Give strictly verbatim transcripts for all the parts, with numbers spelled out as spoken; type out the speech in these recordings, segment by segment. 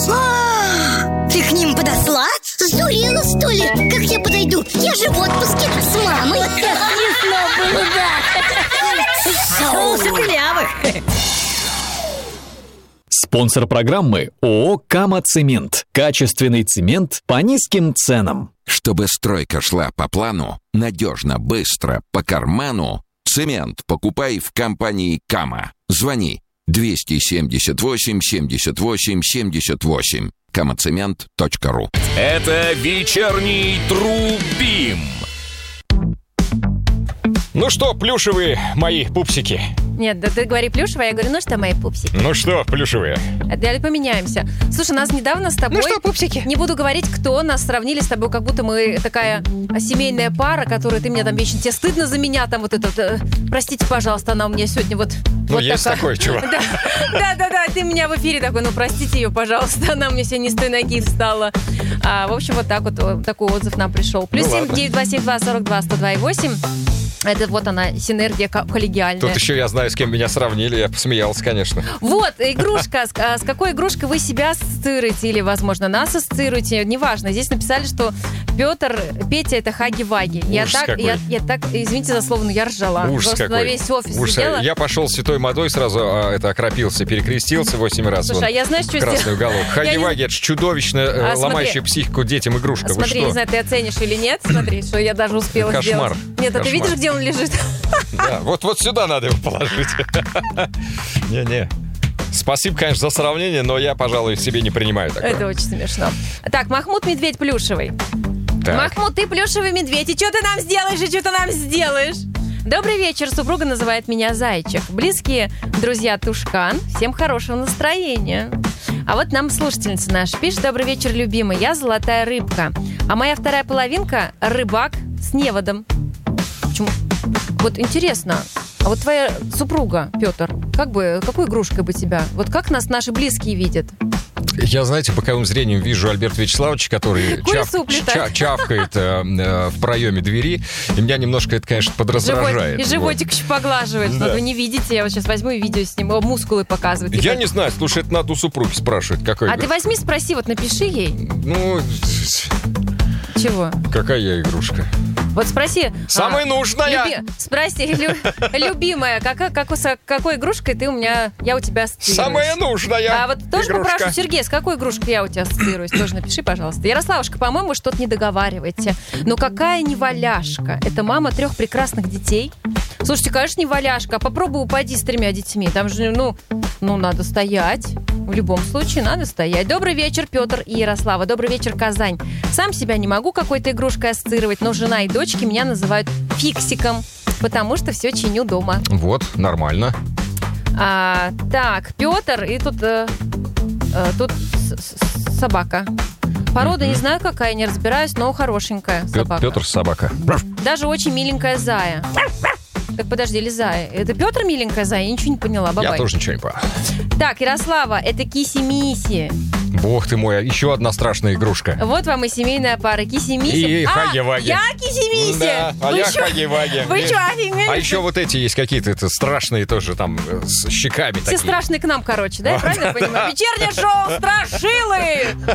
А, ты к ним подошла? Сдурела, что ли? Как я подойду? Я же в отпуске с мамой. Смешно было, да. Шоу Шепелявых. Спонсор программы ООО «Кама-Цемент». Качественный цемент по низким ценам. Чтобы стройка шла по плану, надежно, быстро, по карману, цемент покупай в компании «Кама». Звони двести семьдесят восемь семьдесят восемь семьдесят восемь. камацемент точка ру. Это вечерний Трубим. Ну что, плюшевые мои пупсики? Нет, да ты говори плюшевая, я говорю, ну что, мои пупсики? Ну что, плюшевые? Далее поменяемся. Слушай, нас недавно с тобой... Ну что, пупсики? Не буду говорить, кто, нас сравнили с тобой, как будто мы такая семейная пара, которая ты мне там вечно... Тебе стыдно за меня, там вот этот... Э, простите, пожалуйста, она у меня сегодня вот... Ну, вот есть такая. такой чувак. Да-да-да, ты меня в эфире такой, ну, простите ее, пожалуйста, она мне сегодня не с той ноги встала. А, в общем, вот так вот, такой отзыв нам пришел. Плюс Ну, семь девять два семь два сорок два сто два и восемь. Это вот она, синергия коллегиальная. Тут еще я знаю, с кем меня сравнили. Я посмеялся, конечно. Вот, игрушка. С, с какой игрушкой вы себя ассоциируете или, возможно, нас ассоциируете? Неважно. Здесь написали, что Петр, Петя — это Хаги-Ваги. Я Ужас так, какой. я, я так, извините за слово, но я ржала. Ужас Просто какой. на весь офис Ужас. сидела. Я пошел с святой водой сразу, а, это окропился, перекрестился восемь раз. Слушай, вон, а я знаешь, что красную сделала? голову. Я не- Хаги-Ваги — это ж чудовищно э, А, ломающая смотри. психику детям игрушка. Вы Смотри, что? не знаю, ты оценишь или нет. Смотри, что я даже успела Кошмар. сделать. Нет, а ты Кошмар. видишь, где он лежит? Да, вот, вот сюда надо его положить. Не-не. Спасибо, конечно, за сравнение, но я, пожалуй, себе не принимаю такое. Это очень смешно. Так, Махмуд Медведь плюшевый. Так. Махмуд, ты плюшевый медведь, и что ты нам сделаешь, и что ты нам сделаешь? Добрый вечер, супруга называет меня Зайчик. Близкие друзья Тушкан, всем хорошего настроения. А вот нам слушательница наша пишет: добрый вечер, любимый, я золотая рыбка, а моя вторая половинка рыбак с неводом. Почему? Вот интересно, а вот твоя супруга, Петр, как бы, какой игрушкой бы тебя? Вот как нас наши близкие видят? Я, знаете, боковым зрением вижу Альберта Вячеславовича, который чав- Курицу уплетает. ча- чавкает э, э, в проеме двери. И меня немножко это, конечно, подраздражает. Живот- и животик еще поглаживает. Да. Вот вы не видите, я вот сейчас возьму и видео с ним, о, мускулы показывает. Вот. Я Типа, не знаю, слушай, это надо у супруги спрашивать, какой а ты игрушка. возьми, спроси, вот напиши ей. Ну, Чего? какая я игрушка? Вот спроси. Самая а, нужная! люби- Спроси, лю- любимая, какая, какой, с какой игрушкой ты у меня, я у тебя ассоциируюсь? Самая нужная А вот тоже игрушка. попрошу, Сергей, с какой игрушкой я у тебя ассоциируюсь? Тоже напиши, пожалуйста. Ярославушка, по-моему, что-то не договариваете. Но какая неваляшка? Это мама трех прекрасных детей. Слушайте, конечно, не валяшка. А попробуй упади с тремя детьми. Там же, ну, ну, надо стоять. В любом случае, надо стоять. Добрый вечер, Петр и Ярослава. Добрый вечер, Казань. Сам себя не могу какой-то игрушкой ассоциировать, но жена и дочки меня называют фиксиком, потому что все чиню дома. Вот, нормально. А, так, Петр, и тут, э, э, тут с- с- собака. Порода не знаю какая, не разбираюсь, но хорошенькая собака. Петр собака. Даже очень миленькая зая. Так, подожди, или зая? Это Петр миленькая зая? Я ничего не поняла, бабай. Я тоже ничего не понял. Так, Ярослава, это Киси-Миси. Бог ты мой, еще одна страшная игрушка. Вот вам и семейная пара. Киси-Миси. И а, Хаги-Ваги. я Киси-Миси. Да, а Вы я чё? Хаги-Ваги. Вы что, офигели? А еще вот эти есть какие-то это страшные тоже там э, с щеками Все такие. страшные к нам, короче, да? Я правильно понимаю? Вечернее шоу «Страшилы».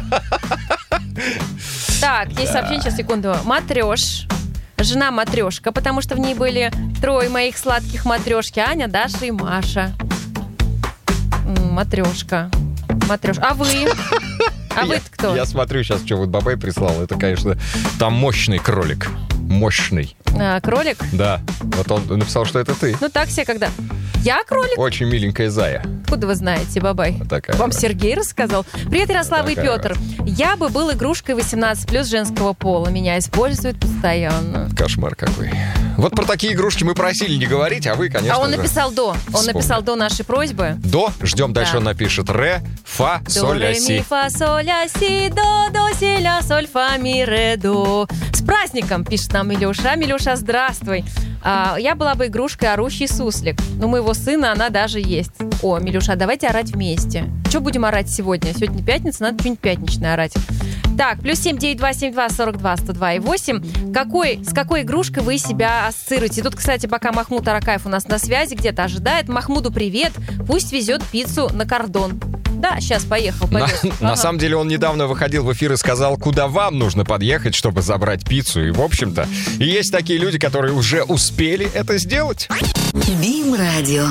Так, есть сообщение, сейчас, секунду. Матрёш. Жена матрешка, потому что в ней были трое моих сладких матрешки. Аня, Даша и Маша. М, Матрешка. Матрёш. А вы? А Я- вы кто? Я смотрю сейчас, что вот Бабай прислал. Это, конечно, там мощный кролик. Мощный. А, кролик? Да. Вот он написал, что это ты. Ну так себе когда. Я кролик? Очень миленькая зая. Откуда вы знаете, бабай? Такая Вам вот. Сергей рассказал? Привет, Ярослава и Такая Петр. Я бы был игрушкой восемнадцать плюс женского пола. Меня используют постоянно. Кошмар какой. Вот про такие игрушки мы просили не говорить, а вы, конечно А он же, написал до. Он вспомнили. написал до нашей просьбы. До. Ждем, дальше Да. он напишет ре, фа, До, соль, ля, ре, си. ми, фа, соль, ля, си, до, до, си, ля, соль, фа, ми, ре, до. С праздником, пишет нам Илюша. Милюша, здравствуй. А, я была бы игрушкой орущий суслик. У моего сына она даже есть. О, Милюша, давайте орать вместе. Что будем орать сегодня? Сегодня пятница, надо что-нибудь пятничное орать. Так, плюс семь девять два семь два сорок два сто два и восемь. Какой, с какой игрушкой вы себя ассоциируете? Тут, кстати, пока Махмуд Аракаев у нас на связи, где-то ожидает. Махмуду привет. Пусть везет пиццу на кордон. Да, сейчас поехал, На, повез. на Ага. самом деле он недавно выходил в эфир и сказал, куда вам нужно подъехать, чтобы забрать пиццу. И, в общем-то, есть такие люди, которые уже успели это сделать. Бим-радио.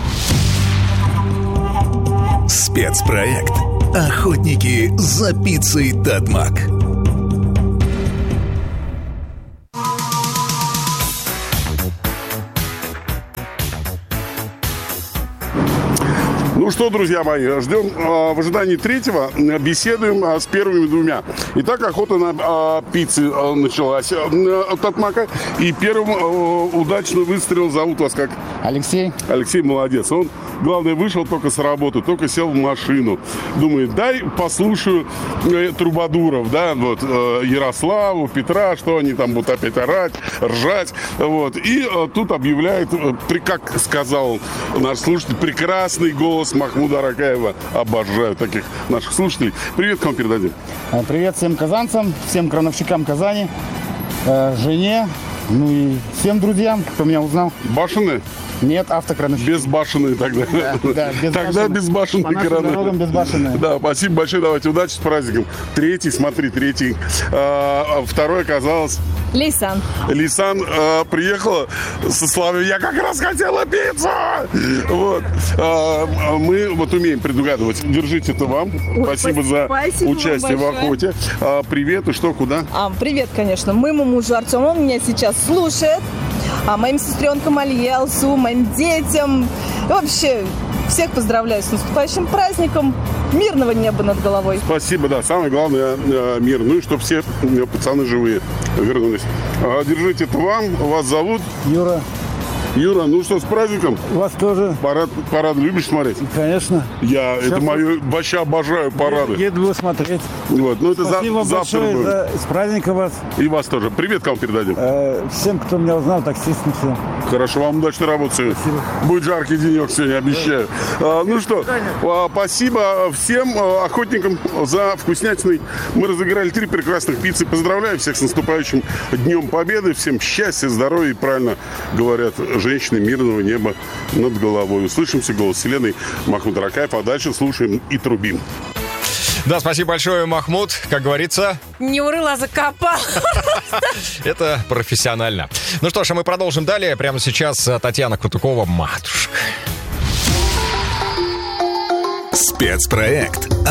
Спецпроект «Охотники за пиццей Датмак». Ну что, друзья мои, ждем э, в ожидании третьего, э, беседуем э, с первыми двумя. Итак, охота на э, пиццы э, началась э, от Датмака. И первым э, удачный выстрел. Зовут вас как? Алексей. Алексей молодец. Он, главное, вышел только с работы, только сел в машину. Думает, дай послушаю э, трубадуров, да, вот, э, Ярославу, Петра, что они там будут опять орать, ржать. Вот. И э, тут объявляет, э, при, как сказал наш слушатель, прекрасный голос Махмуда Аракаева. Обожаю таких наших слушателей. Привет, кому передадим? Привет всем казанцам, всем крановщикам Казани, э, жене, ну и всем друзьям, кто меня узнал. Башенные? Нет, автокрановщики. Безбашенные тогда. Да, да, безбашенные. Тогда безбашенные По нашим краны. дорогам безбашенные. Да, спасибо большое, давайте, удачи с праздником. Третий, смотри, третий. А, второй оказалось... Лейсан. Лейсан э, приехала со словами «Я как раз хотела пиццу!» Вот. А, мы вот умеем предугадывать. Держите это вам. Ой, спасибо за спасибо участие в большое. охоте. А, привет, и что, куда? А, привет, конечно, моему мужу Артему, он меня сейчас слушает, а моим сестренкам Альелсу, моим детям, вообще всех поздравляю с наступающим праздником, мирного неба над головой. Спасибо, да, самое главное э, мир. Ну и чтобы все э, пацаны живые вернулись. А, держите это вам, вас зовут? Юра, Юра, ну что, с праздником? вас тоже, Парад, парад любишь смотреть? конечно. Я, Сейчас это мое, вообще обожаю парады. Еду смотреть. Вот, ну это за, Спасибо завтра большое, будет. за... с праздником вас. И вас тоже. Привет, кому передадим. Э, всем, кто меня узнал, таксистам всем. Хорошо, вам удачной работы сегодня. Будет жаркий денек сегодня, обещаю. А, ну что, а, спасибо всем а, охотникам за вкуснятиной. Мы разыграли три прекрасных пиццы. Поздравляю всех с наступающим Днем Победы. Всем счастья, здоровья и, правильно говорят женщины, мирного неба над головой. Услышимся, голос вселенной, Махмуд Аракаев. А дальше слушаем и трубим. Да, спасибо большое, Махмуд. Как говорится... Не урыл, а закопал. Это профессионально. Ну что ж, а мы продолжим далее. Прямо сейчас Татьяна Кутукова, «Матушка». Спецпроект